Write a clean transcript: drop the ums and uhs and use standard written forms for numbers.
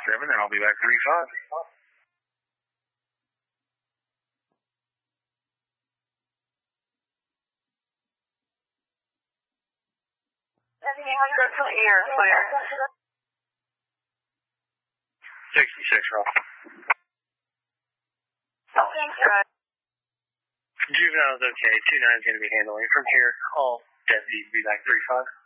7, and I'll be back 35. Air, clear. 66, Rob. Juvenile's okay. 29's going to be handling from here. All deputies be back 35.